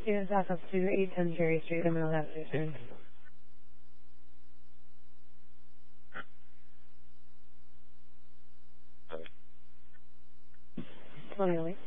Yes, back up to 810 Cherry Street, Terminal Avenue, sir. Slowly.